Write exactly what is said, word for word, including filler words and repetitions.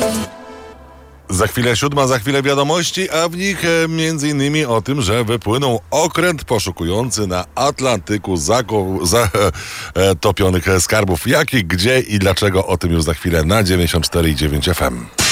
Za chwilę siódma, za chwilę wiadomości, a w nich e, między innymi o tym, że wypłynął okręt poszukujący na Atlantyku zatopionych skarbów. Jakich, gdzie i dlaczego, o tym już za chwilę na dziewięćdziesiąt cztery i dziewięć F M.